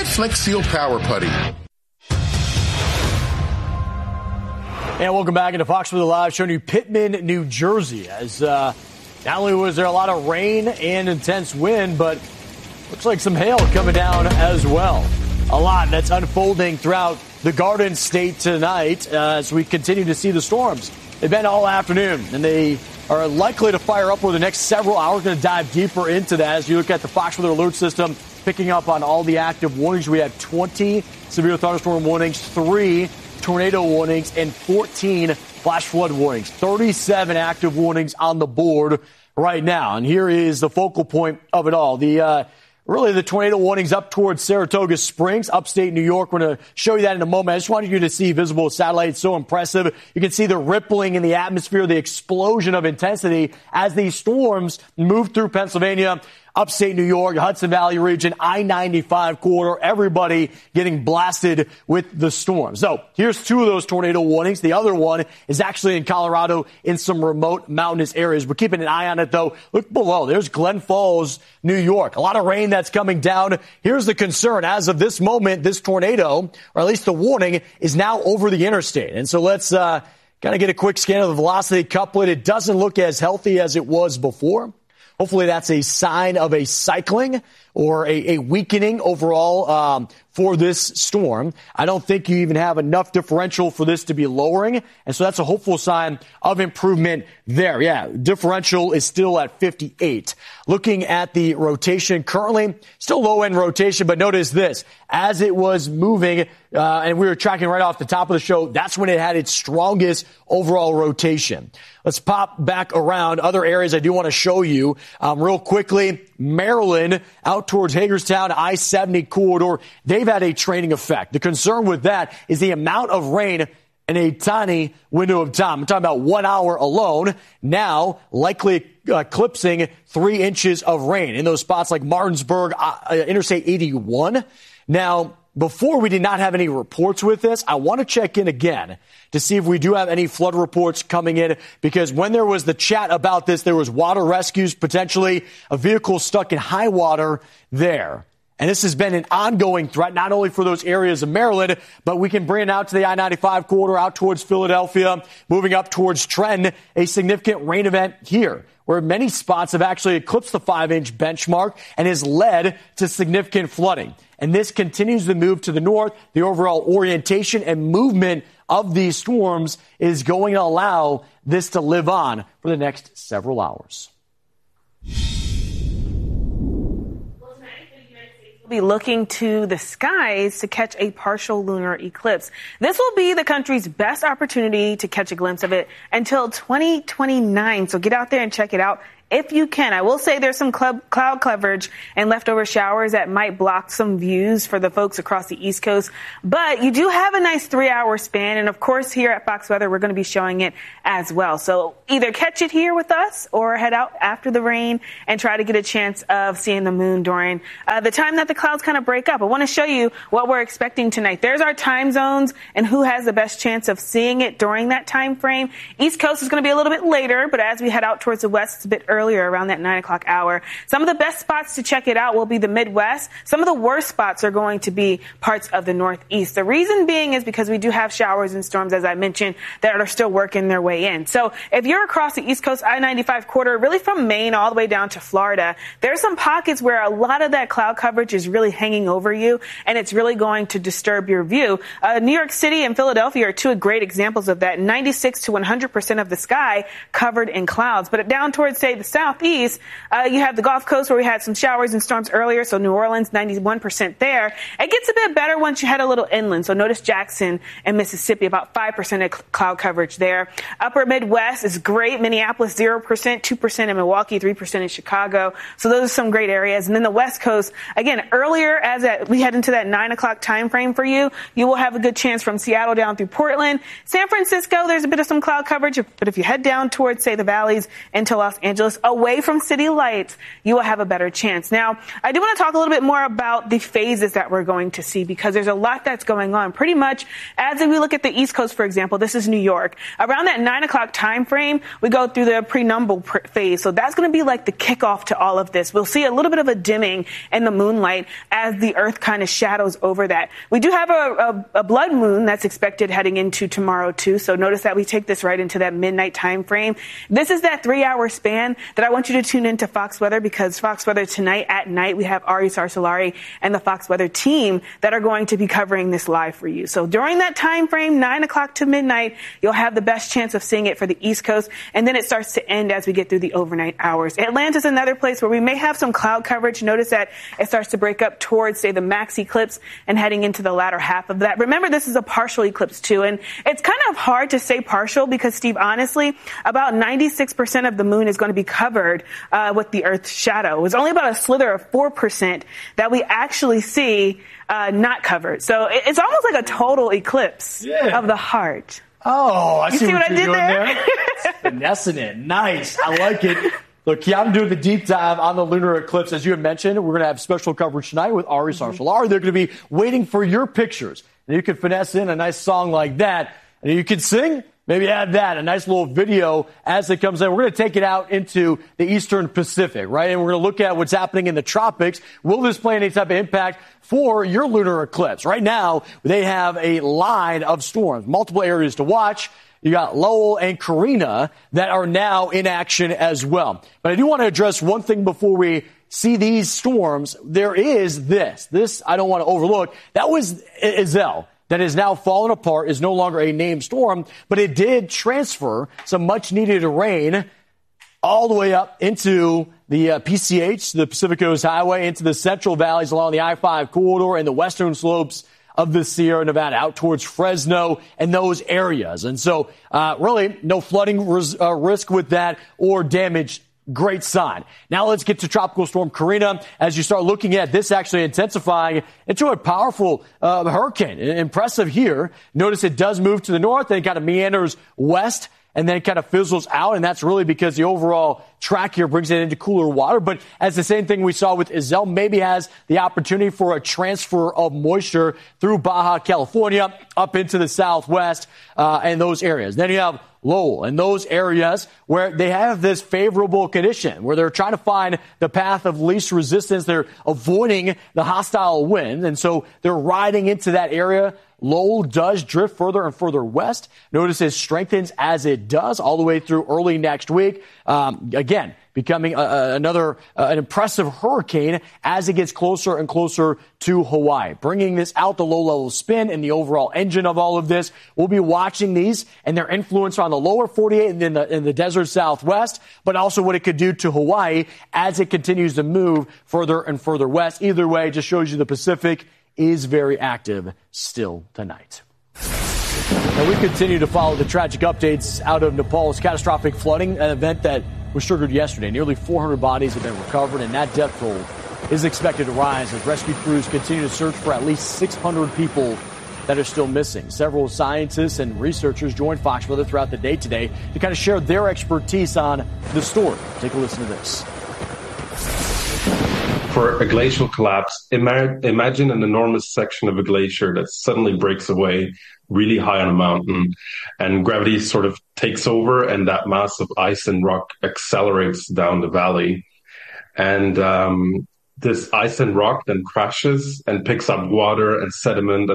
Flex Seal Power Putty. And welcome back into Fox Weather Live, showing you Pittman, New Jersey. As not only was there a lot of rain and intense wind, but looks like some hail coming down as well. A lot that's unfolding throughout the Garden State tonight as we continue to see the storms. They've been all afternoon, and they are likely to fire up over the next several hours. We're going to dive deeper into that as you look at the Fox Weather Alert System, picking up on all the active warnings. We have 20 severe thunderstorm warnings, 3 tornado warnings, and 14 flash flood warnings. 37 active warnings on the board right now. And here is the focal point of it all. Really, the tornado warnings up towards Saratoga Springs, upstate New York. We're going to show you that in a moment. I just wanted you to see visible satellite. It's so impressive. You can see the rippling in the atmosphere, the explosion of intensity as these storms move through Pennsylvania, upstate New York, Hudson Valley region, I-95 corridor, everybody getting blasted with the storm. So here's 2 of those tornado warnings. The other one is actually in Colorado in some remote mountainous areas. We're keeping an eye on it, though. Look below. There's Glen Falls, New York. A lot of rain that's coming down. Here's the concern. As of this moment, this tornado, or at least the warning, is now over the interstate. And so let's kind of get a quick scan of the velocity couplet. It doesn't look as healthy as it was before. Hopefully that's a sign of a cycling or a weakening overall for this storm. I don't think you even have enough differential for this to be lowering. And so that's a hopeful sign of improvement there. Yeah, differential is still at 58. Looking at the rotation currently, still low end rotation, but notice this. As it was moving, and we were tracking right off the top of the show, that's when it had its strongest overall rotation. Let's pop back around other areas I do want to show you real quickly. Maryland out towards Hagerstown, I-70 corridor. They've had a training effect. The concern with that is the amount of rain in a tiny window of time. I'm talking about 1 hour alone. Now, likely eclipsing 3 inches of rain in those spots like Martinsburg, Interstate 81. Now, before we did not have any reports with this. I want to check in again to see if we do have any flood reports coming in, because when there was the chat about this, there was water rescues, potentially a vehicle stuck in high water there. And this has been an ongoing threat, not only for those areas of Maryland, but we can bring it out to the I-95 corridor, out towards Philadelphia, moving up towards Trenton, a significant rain event here, where many spots have actually eclipsed the 5-inch benchmark and has led to significant flooding. And this continues to move to the north. The overall orientation and movement of these storms is going to allow this to live on for the next several hours. Be looking to the skies to catch a partial lunar eclipse. This will be the country's best opportunity to catch a glimpse of it until 2029. So get out there and check it out if you can. I will say there's some cloud coverage and leftover showers that might block some views for the folks across the East Coast. But you do have a nice 3-hour span. And of course, here at Fox Weather, we're going to be showing it as well. So either catch it here with us or head out after the rain and try to get a chance of seeing the moon during the time that the clouds kind of break up. I want to show you what we're expecting tonight. There's our time zones and who has the best chance of seeing it during that time frame. East Coast is going to be a little bit later, but as we head out towards the west, it's a bit earlier, around that 9 o'clock hour. Some of the best spots to check it out will be the Midwest. Some of the worst spots are going to be parts of the Northeast. The reason being is because we do have showers and storms, as I mentioned, that are still working their way in. So if you're across the East Coast I-95 corridor, really from Maine all the way down to Florida, there's some pockets where a lot of that cloud coverage is really hanging over you, and it's really going to disturb your view. New York City and Philadelphia are 2 great examples of that. 96 to 100% of the sky covered in clouds. But down towards, say, the southeast, you have the Gulf Coast where we had some showers and storms earlier. So New Orleans, 91% there. It gets a bit better once you head a little inland. So notice Jackson and Mississippi, about 5% of cloud coverage there. Upper Midwest is great. Minneapolis, 0%, 2% in Milwaukee, 3% in Chicago. So those are some great areas. And then the West Coast, again, earlier as we head into that 9 o'clock time frame for you, you will have a good chance from Seattle down through Portland. San Francisco, there's a bit of some cloud coverage. But if you head down towards, say, the valleys into Los Angeles, away from city lights, you will have a better chance. Now, I do want to talk a little bit more about the phases that we're going to see, because there's a lot that's going on. Pretty much, as we look at the East Coast, for example, this is New York. Around that 9 o'clock time frame, we go through the prenumbal phase. So that's going to be like the kickoff to all of this. We'll see a little bit of a dimming in the moonlight as the Earth kind of shadows over that. We do have a blood moon that's expected heading into tomorrow too. So notice that we take this right into that midnight time frame. This is that 3-hour span that I want you to tune into Fox Weather, because Fox Weather tonight at night, we have Ari Sarsolari and the Fox Weather team that are going to be covering this live for you. So during that time frame, 9 o'clock to midnight, you'll have the best chance of seeing it for the East Coast. And then it starts to end as we get through the overnight hours. Atlanta's another place where we may have some cloud coverage. Notice that it starts to break up towards, say, the max eclipse and heading into the latter half of that. Remember, this is a partial eclipse too. And it's kind of hard to say partial because, Steve, honestly, about 96% of the moon is going to be covered with the Earth's shadow. It's only about a slither of 4% that we actually see not covered. So it's almost like a total eclipse of the heart. Oh, I see what I did there. Finessing it. Nice. I like it. Look, yeah, I'm doing the deep dive on the lunar eclipse. As you had mentioned, we're going to have special coverage tonight with Ari Sarsolari. They're going to be waiting for your pictures. And you can finesse in a nice song like that. And you can sing. Maybe add that, a nice little video as it comes in. We're going to take it out into the Eastern Pacific, right? And we're going to look at what's happening in the tropics. Will this play any type of impact for your lunar eclipse? Right now, they have a line of storms, multiple areas to watch. You got Lowell and Karina that are now in action as well. But I do want to address one thing before we see these storms. There is this I don't want to overlook. That was Iselle. That is now fallen apart, is no longer a named storm, but it did transfer some much-needed rain all the way up into the PCH, the Pacific Coast Highway, into the central valleys along the I-5 corridor and the western slopes of the Sierra Nevada out towards Fresno and those areas. And so really no flooding risk with that or damage. Great sign. Now let's get to Tropical Storm Karina. As you start looking at this actually intensifying into a powerful hurricane. Impressive here. Notice it does move to the north and it kind of meanders west and then it kind of fizzles out. And that's really because the overall track here brings it into cooler water. But as the same thing we saw with Iselle, maybe has the opportunity for a transfer of moisture through Baja California up into the southwest and those areas. Then you have Lowell and those areas where they have this favorable condition, where they're trying to find the path of least resistance. They're avoiding the hostile wind, and so they're riding into that area. Lowell does drift further and further west. Notice it strengthens as it does all the way through early next week. Again, becoming an impressive hurricane as it gets closer and closer to Hawaii. Bringing this out the low-level spin and the overall engine of all of this. We'll be watching these and their influence on the lower 48 and in the desert southwest, but also what it could do to Hawaii as it continues to move further and further west. Either way, it just shows you the Pacific is very active still tonight. And we continue to follow the tragic updates out of Nepal's catastrophic flooding, an event that was triggered yesterday. Nearly 400 bodies have been recovered, and that death toll is expected to rise as rescue crews continue to search for at least 600 people that are still missing. Several scientists and researchers joined Fox Weather throughout the day today to kind of share their expertise on the story. Take a listen to this. For a glacial collapse, imagine an enormous section of a glacier that suddenly breaks away really high on a mountain, and gravity sort of takes over, and that mass of ice and rock accelerates down the valley. And this ice and rock then crashes and picks up water and sediment